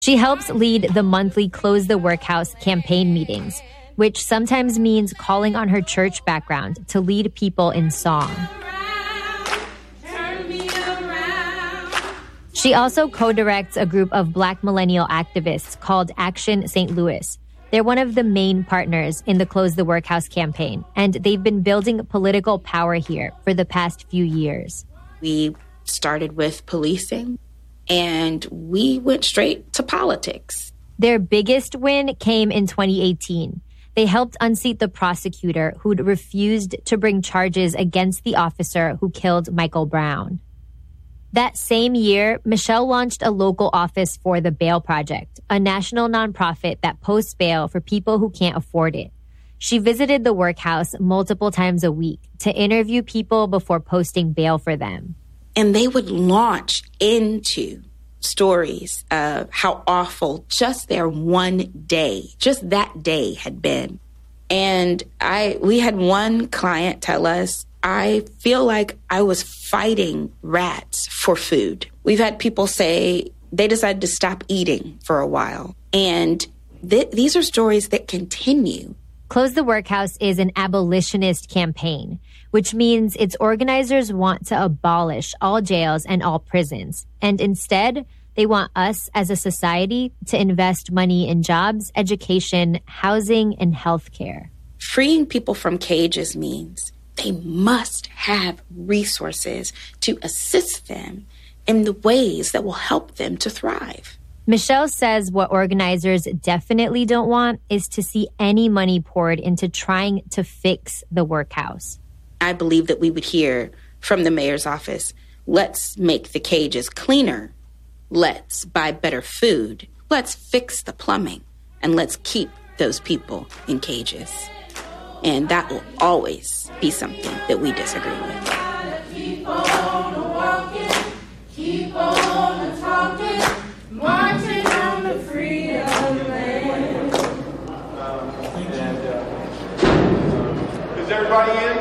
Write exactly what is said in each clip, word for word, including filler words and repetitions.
She helps lead the monthly Close the Workhouse campaign meetings, which sometimes means calling on her church background to lead people in song. She also co-directs a group of Black millennial activists called Action Saint Louis. They're one of the main partners in the Close the Workhouse campaign, and they've been building political power here for the past few years. We started with policing, and we went straight to politics. Their biggest win came in twenty eighteen. They helped unseat the prosecutor who'd refused to bring charges against the officer who killed Michael Brown. That same year, Michelle launched a local office for the Bail Project, a national nonprofit that posts bail for people who can't afford it. She visited the workhouse multiple times a week to interview people before posting bail for them. And they would launch into stories of how awful just their one day, just that day had been. And I, we had one client tell us, I feel like I was fighting rats for food. We've had people say they decided to stop eating for a while. And th- these are stories that continue. Close the Workhouse is an abolitionist campaign, which means its organizers want to abolish all jails and all prisons. And instead, they want us as a society to invest money in jobs, education, housing, and healthcare. Freeing people from cages means they must have resources to assist them in the ways that will help them to thrive. Michelle says what organizers definitely don't want is to see any money poured into trying to fix the workhouse. I believe that we would hear from the mayor's office, let's make the cages cleaner, let's buy better food, let's fix the plumbing, and let's keep those people in cages. And that will always be something that we disagree with. Keep on walking, keep on talking, marching on the freedom land. Is everybody in?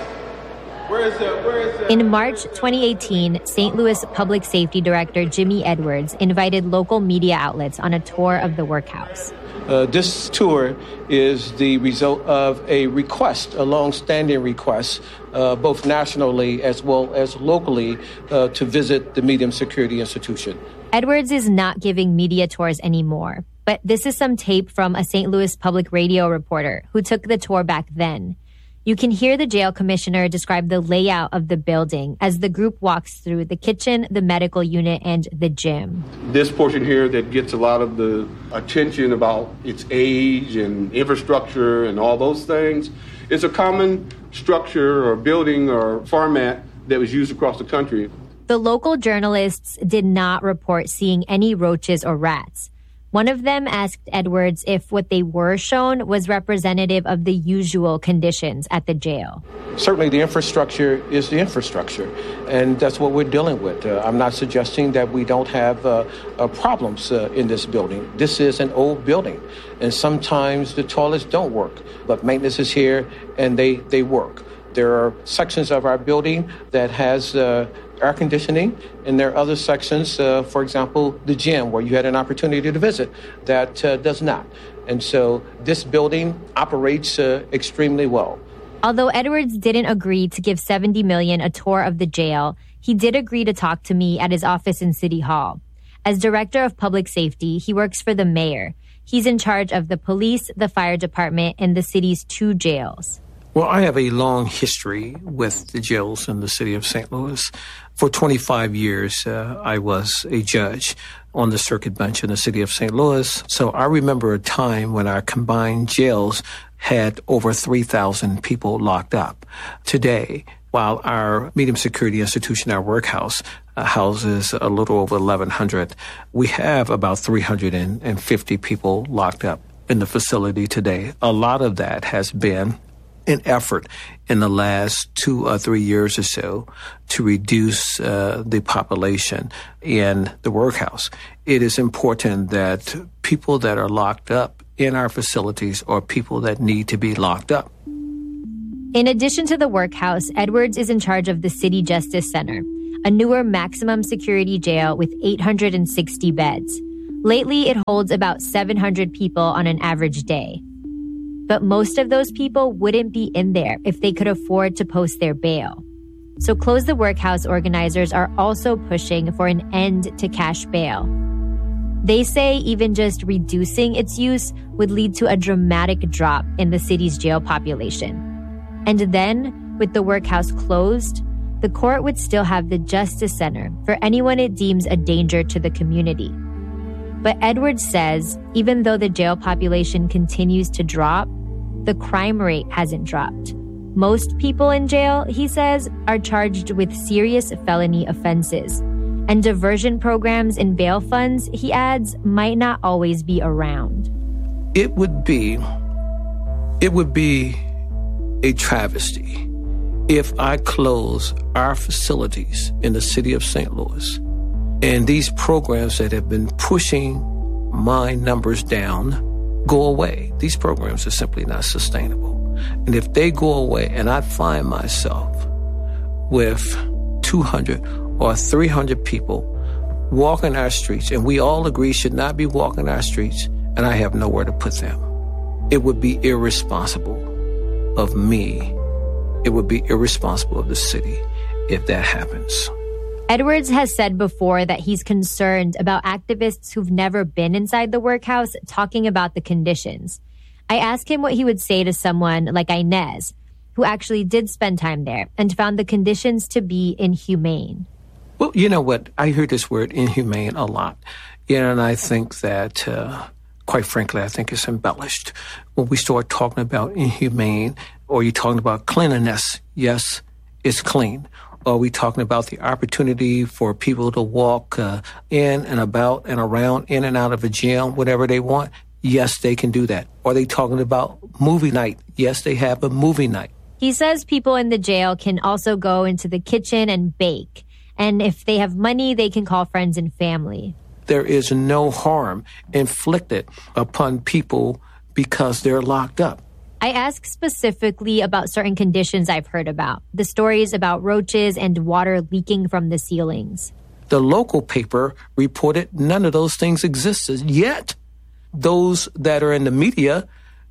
Where is the, where is the, in March twenty eighteen, Saint Louis Public Safety Director Jimmy Edwards invited local media outlets on a tour of the workhouse. Uh, this tour is the result of a request, a long-standing request, uh, both nationally as well as locally, uh, to visit the Medium Security Institution. Edwards is not giving media tours anymore, but this is some tape from a Saint Louis Public Radio reporter who took the tour back then. You can hear the jail commissioner describe the layout of the building as the group walks through the kitchen, the medical unit, and the gym. This portion here that gets a lot of the attention about its age and infrastructure and all those things is a common structure or building or format that was used across the country. The local journalists did not report seeing any roaches or rats. One of them asked Edwards if what they were shown was representative of the usual conditions at the jail. Certainly the infrastructure is the infrastructure, and that's what we're dealing with. Uh, I'm not suggesting that we don't have uh, uh, problems uh, in this building. This is an old building, and sometimes the toilets don't work, but maintenance is here, and they, they work. There are sections of our building that has uh, air conditioning, and there are other sections, uh, for example, the gym, where you had an opportunity to visit, that uh, does not. And so this building operates uh, extremely well. Although Edwards didn't agree to give seventy million dollars a tour of the jail, he did agree to talk to me at his office in City Hall. As director of public safety, he works for the mayor. He's in charge of the police, the fire department, and the city's two jails. Well, I have a long history with the jails in the city of Saint Louis. For twenty-five years, uh, I was a judge on the circuit bench in the city of Saint Louis. So I remember a time when our combined jails had over three thousand people locked up. Today, while our medium security institution, our workhouse, uh, houses a little over eleven hundred, we have about three hundred fifty people locked up in the facility today. A lot of that has been an effort in the last two or three years or so to reduce uh, the population in the workhouse. It is important that people that are locked up in our facilities are people that need to be locked up. In addition to the workhouse, Edwards is in charge of the City Justice Center, a newer maximum security jail with eight hundred sixty beds. Lately, it holds about seven hundred people on an average day. But most of those people wouldn't be in there if they could afford to post their bail. So Close the Workhouse organizers are also pushing for an end to cash bail. They say even just reducing its use would lead to a dramatic drop in the city's jail population. And then, with the workhouse closed, the court would still have the Justice Center for anyone it deems a danger to the community. But Edwards says even though the jail population continues to drop, the crime rate hasn't dropped. Most people in jail, he says, are charged with serious felony offenses. And diversion programs and bail funds, he adds, might not always be around. It would be, it would be a travesty if I close our facilities in the city of Saint Louis and these programs that have been pushing my numbers down go away. These programs are simply not sustainable. And if they go away and I find myself with two hundred or three hundred people walking our streets, and we all agree should not be walking our streets, and I have nowhere to put them, it would be irresponsible of me. It would be irresponsible of the city if that happens. Edwards has said before that he's concerned about activists who've never been inside the workhouse talking about the conditions. I asked him what he would say to someone like Inez, who actually did spend time there and found the conditions to be inhumane. Well, you know what? I hear this word inhumane a lot. You know, and I think that, uh, quite frankly, I think it's embellished. When we start talking about inhumane, or you're talking about cleanliness, yes, it's clean. Are we talking about the opportunity for people to walk uh, in and about and around, in and out of a jail, whatever they want? Yes, they can do that. Are they talking about movie night? Yes, they have a movie night. He says people in the jail can also go into the kitchen and bake. And if they have money, they can call friends and family. There is no harm inflicted upon people because they're locked up. I asked specifically about certain conditions I've heard about, the stories about roaches and water leaking from the ceilings. The local paper reported none of those things existed, yet those that are in the media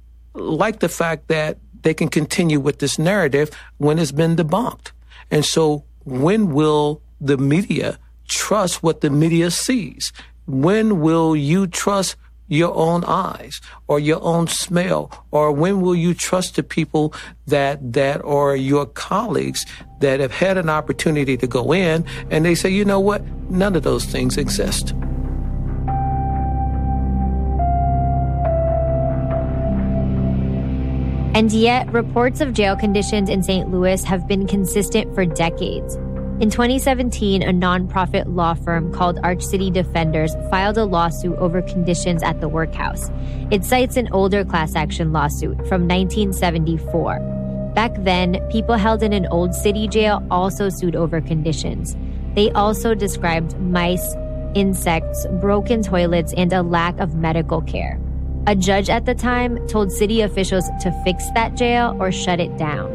like the fact that they can continue with this narrative when it's been debunked. And so when will the media trust what the media sees? When will you trust your own eyes or your own smell? Or when will you trust the people that that are your colleagues that have had an opportunity to go in and they say, you know what, none of those things exist? And yet, reports of jail conditions in Saint Louis have been consistent for decades. In twenty seventeen, a nonprofit law firm called Arch City Defenders filed a lawsuit over conditions at the workhouse. It cites an older class action lawsuit from nineteen seventy-four. Back then, people held in an old city jail also sued over conditions. They also described mice, insects, broken toilets, and a lack of medical care. A judge at the time told city officials to fix that jail or shut it down.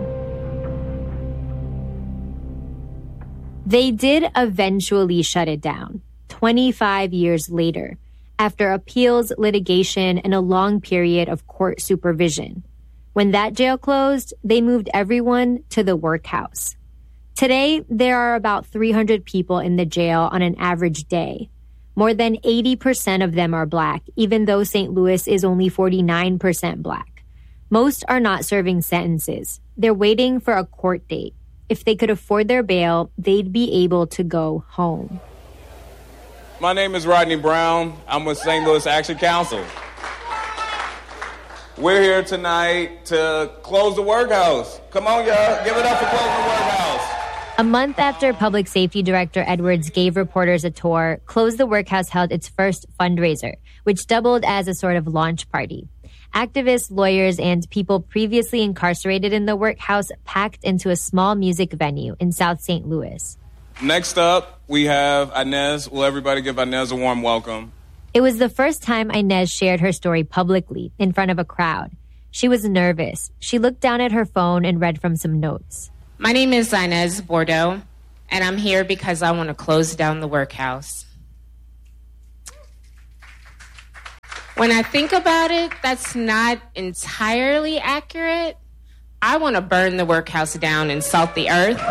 They did eventually shut it down, twenty-five years later, after appeals, litigation, and a long period of court supervision. When that jail closed, they moved everyone to the workhouse. Today, there are about three hundred people in the jail on an average day. More than eighty percent of them are Black, even though Saint Louis is only forty-nine percent Black. Most are not serving sentences. They're waiting for a court date. If they could afford their bail, they'd be able to go home. My name is Rodney Brown. I'm with Saint Louis Action Council. We're here tonight to close the workhouse. Come on, y'all. Give it up for closing the workhouse. A month after Public Safety Director Edwards gave reporters a tour, Close the Workhouse held its first fundraiser, which doubled as a sort of launch party. Activists, lawyers, and people previously incarcerated in the workhouse packed into a small music venue in South Saint Louis. Next up, we have Inez. Will everybody give Inez a warm welcome? It was the first time Inez shared her story publicly in front of a crowd. She was nervous. She looked down at her phone and read from some notes. My name is Inez Bordeaux, and I'm here because I want to close down the workhouse. When I think about it, that's not entirely accurate. I want to burn the workhouse down and salt the earth.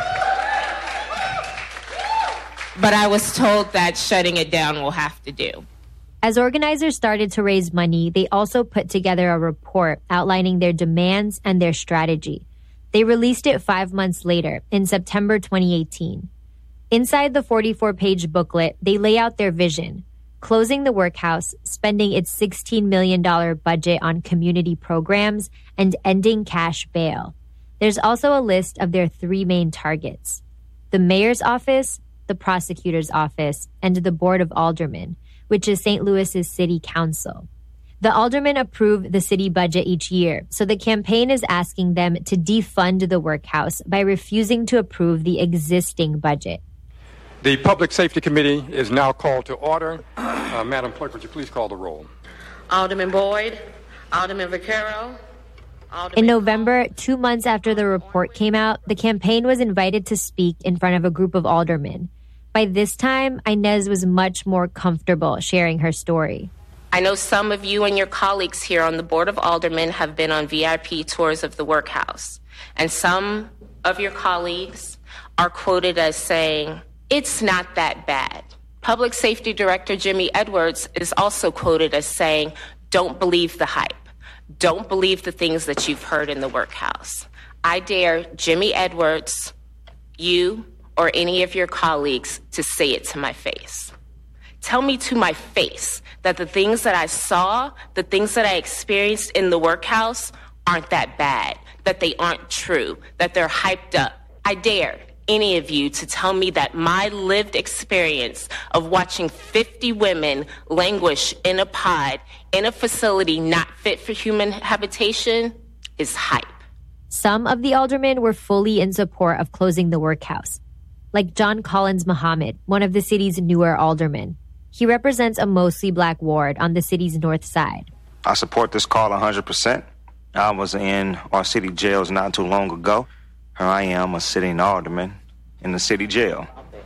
But I was told that shutting it down will have to do. As organizers started to raise money, they also put together a report outlining their demands and their strategy. They released it five months later, in September twenty eighteen. Inside the forty-four page booklet, they lay out their vision: closing the workhouse, spending its sixteen million dollars budget on community programs, and ending cash bail. There's also a list of their three main targets: the mayor's office, the prosecutor's office, and the Board of Aldermen, which is Saint Louis's city council. The aldermen approve the city budget each year, so the campaign is asking them to defund the workhouse by refusing to approve the existing budget. The Public Safety Committee is now called to order. Uh, Madam Clerk, would you please call the roll? Alderman Boyd, Alderman Vaquero. Alderman In November, two months after the report came out, the campaign was invited to speak in front of a group of aldermen. By this time, Inez was much more comfortable sharing her story. I know some of you and your colleagues here on the Board of Aldermen have been on V I P tours of the workhouse, and some of your colleagues are quoted as saying, "It's not that bad." Public Safety Director Jimmy Edwards is also quoted as saying, "Don't believe the hype. Don't believe the things that you've heard in the workhouse." I dare Jimmy Edwards, you, or any of your colleagues to say it to my face. Tell me to my face that the things that I saw, the things that I experienced in the workhouse aren't that bad, that they aren't true, that they're hyped up. I dare any of you to tell me that my lived experience of watching fifty women languish in a pod in a facility not fit for human habitation is hype. Some of the aldermen were fully in support of closing the workhouse, like John Collins Muhammad, one of the city's newer aldermen. He represents a mostly black ward on the city's north side. I support this call one hundred percent. I was in our city jails not too long ago. Here I am, a sitting alderman in the city jail.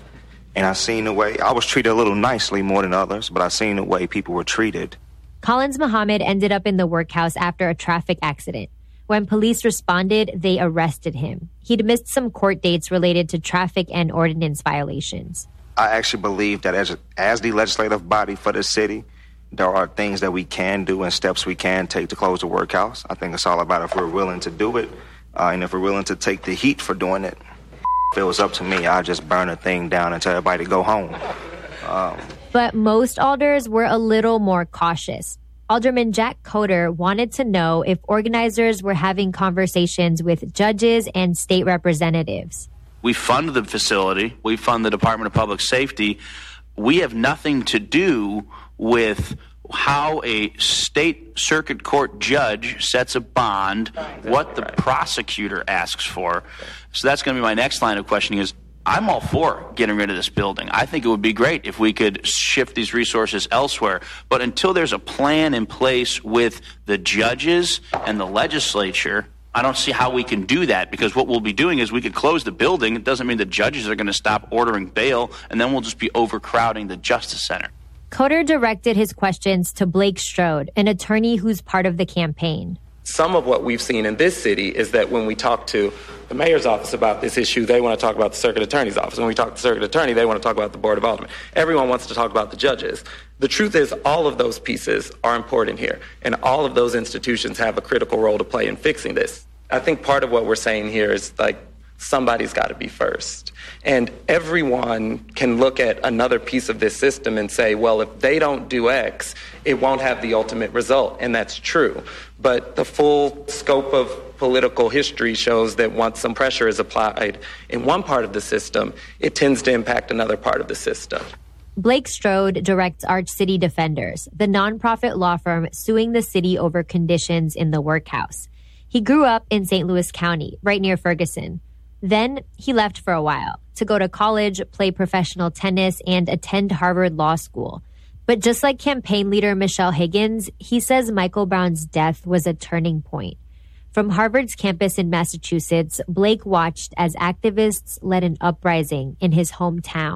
And I seen the way, I was treated a little nicely more than others, but I seen the way people were treated. Collins Muhammad ended up in the workhouse after a traffic accident. When police responded, they arrested him. He'd missed some court dates related to traffic and ordinance violations. I actually believe that as, as the legislative body for the city, there are things that we can do and steps we can take to close the workhouse. I think it's all about if we're willing to do it, uh, and if we're willing to take the heat for doing it. If it was up to me, I'd just burn the thing down and tell everybody to go home. Um, but most alders were a little more cautious. Alderman Jack Coder wanted to know if organizers were having conversations with judges and state representatives. We fund the facility. We fund the Department of Public Safety. We have nothing to do with how a state circuit court judge sets a bond, what the prosecutor asks for. So that's going to be my next line of questioning is, I'm all for getting rid of this building. I think it would be great if we could shift these resources elsewhere. But until there's a plan in place with the judges and the legislature, I don't see how we can do that, because what we'll be doing is we could close the building. It doesn't mean the judges are going to stop ordering bail, and then we'll just be overcrowding the Justice Center. Coder directed his questions to Blake Strode, an attorney who's part of the campaign. Some of what we've seen in this city is that when we talk to the mayor's office about this issue, they want to talk about the circuit attorney's office. When we talk to the circuit attorney, they want to talk about the Board of Aldermen. Everyone wants to talk about the judges. The truth is, all of those pieces are important here, and all of those institutions have a critical role to play in fixing this. I think part of what we're saying here is, like, somebody's got to be first. And everyone can look at another piece of this system and say, well, if they don't do X, it won't have the ultimate result. And that's true. But the full scope of political history shows that once some pressure is applied in one part of the system, it tends to impact another part of the system. Blake Strode directs Arch City Defenders, the nonprofit law firm suing the city over conditions in the workhouse. He grew up in Saint Louis County, right near Ferguson. Then he left for a while to go to college, play professional tennis, and attend Harvard Law School. But just like campaign leader Michelle Higgins, he says Michael Brown's death was a turning point. From Harvard's campus in Massachusetts, Blake watched as activists led an uprising in his hometown.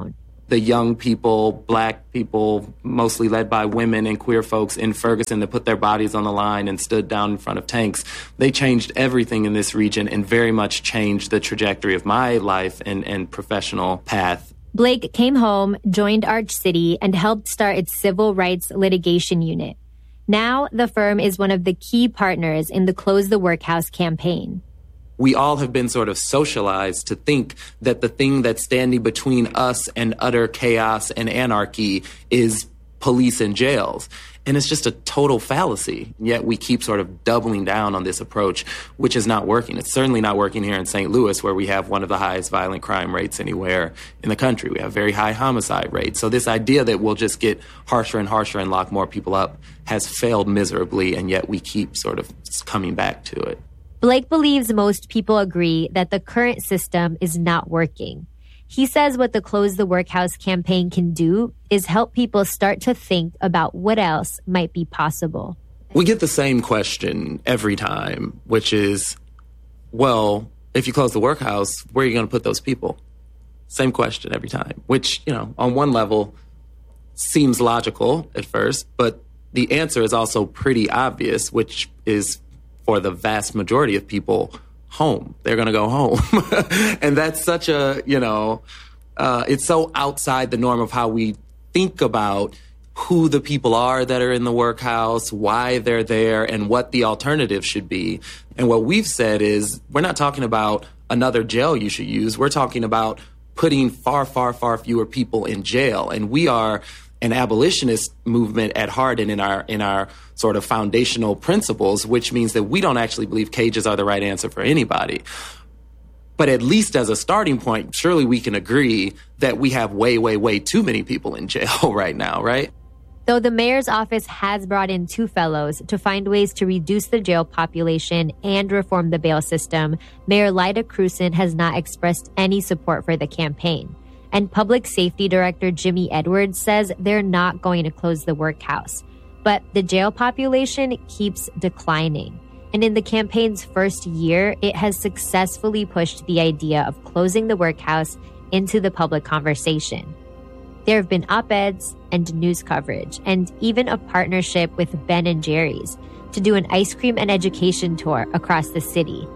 the young people, black people, mostly led by women and queer folks in Ferguson that put their bodies on the line and stood down in front of tanks. They changed everything in this region and very much changed the trajectory of my life and, and professional path. Blake came home, joined Arch City, and helped start its civil rights litigation unit. Now, the firm is one of the key partners in the Close the Workhouse campaign. We all have been sort of socialized to think that the thing that's standing between us and utter chaos and anarchy is police and jails. And it's just a total fallacy. Yet we keep sort of doubling down on this approach, which is not working. It's certainly not working here in Saint Louis, where we have one of the highest violent crime rates anywhere in the country. We have very high homicide rates. So this idea that we'll just get harsher and harsher and lock more people up has failed miserably, and yet we keep sort of coming back to it. Blake believes most people agree that the current system is not working. He says what the Close the Workhouse campaign can do is help people start to think about what else might be possible. We get the same question every time, which is, well, if you close the workhouse, where are you going to put those people? Same question every time, which, you know, on one level seems logical at first, but the answer is also pretty obvious, which is, for the vast majority of people, home. They're going to go home. And that's such a, you know, uh, it's so outside the norm of how we think about who the people are that are in the workhouse, why they're there, and what the alternative should be. And what we've said is, we're not talking about another jail you should use. We're talking about putting far, far, far fewer people in jail. And we are an abolitionist movement at heart and in our in our sort of foundational principles, which means that we don't actually believe cages are the right answer for anybody. But at least as a starting point, surely we can agree that we have way, way, way too many people in jail right now, right? Though the mayor's office has brought in two fellows to find ways to reduce the jail population and reform the bail system, Mayor Lyda Krewson has not expressed any support for the campaign. And Public Safety Director Jimmy Edwards says they're not going to close the workhouse. But the jail population keeps declining. And in the campaign's first year, it has successfully pushed the idea of closing the workhouse into the public conversation. There have been op-eds and news coverage, and even a partnership with Ben and Jerry's to do an ice cream and education tour across the city.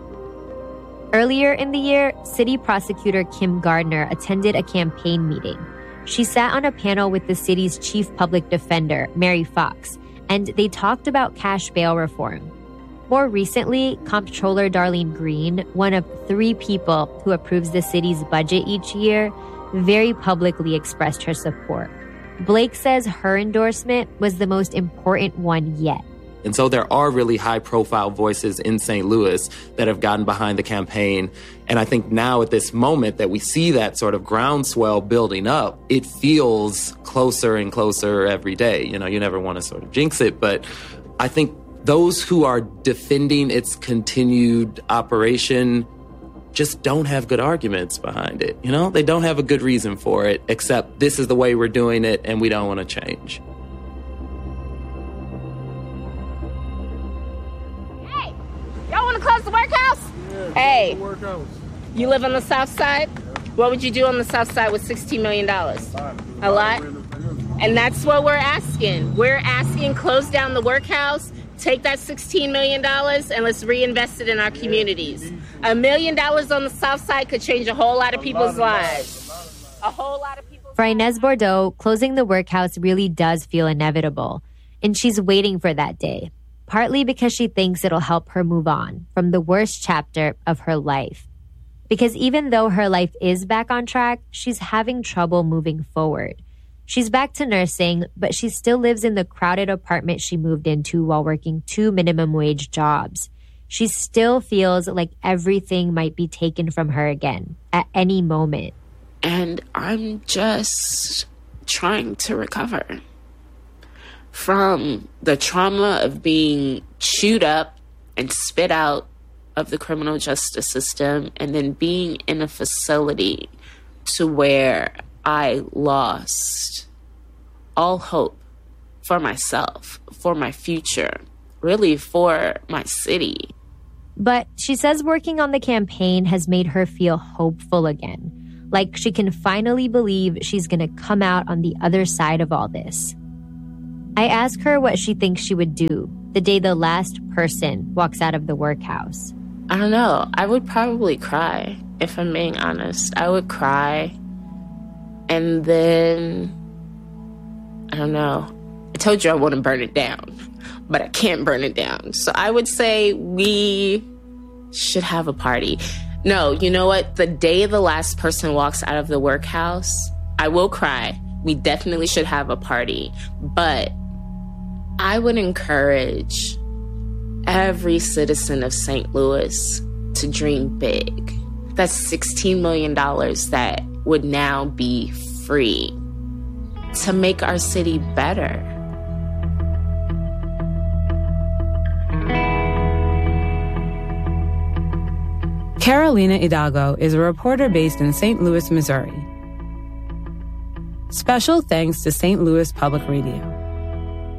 Earlier in the year, City Prosecutor Kim Gardner attended a campaign meeting. She sat on a panel with the city's chief public defender, Mary Fox, and they talked about cash bail reform. More recently, Comptroller Darlene Green, one of three people who approves the city's budget each year, very publicly expressed her support. Blake says her endorsement was the most important one yet. And so there are really high-profile voices in Saint Louis that have gotten behind the campaign. And I think now at this moment that we see that sort of groundswell building up, it feels closer and closer every day. You know, you never want to sort of jinx it, but I think those who are defending its continued operation just don't have good arguments behind it. You know, they don't have a good reason for it, except this is the way we're doing it and we don't want to change. Y'all want to close the workhouse? Yeah, hey, the workhouse. You live on the south side? What would you do on the south side with sixteen million dollars? A lot? And that's what we're asking. We're asking close down the workhouse, take that sixteen million dollars, and let's reinvest it in our communities. A million dollars on the south side could change a whole lot of people's lives. A whole lot of people's For Inez Bordeaux, closing the workhouse really does feel inevitable. And she's waiting for that day. Partly because she thinks it'll help her move on from the worst chapter of her life. Because even though her life is back on track, she's having trouble moving forward. She's back to nursing, but she still lives in the crowded apartment she moved into while working two minimum wage jobs. She still feels like everything might be taken from her again at any moment. And I'm just trying to recover from the trauma of being chewed up and spit out of the criminal justice system, and then being in a facility to where I lost all hope for myself, for my future, really for my city. But she says working on the campaign has made her feel hopeful again. like she can finally believe she's going to come out on the other side of all this. I ask her what she thinks she would do the day the last person walks out of the workhouse. I don't know. I would probably cry, if I'm being honest. I would cry. And then, I don't know. I told you I want to burn it down, but I can't burn it down. So I would say we should have a party. No, you know what? The day the last person walks out of the workhouse, I will cry. We definitely should have a party. But I would encourage every citizen of Saint Louis to dream big. That's sixteen million dollars that would now be free to make our city better. Carolina Hidalgo is a reporter based in Saint Louis, Missouri. Special thanks to Saint Louis Public Radio.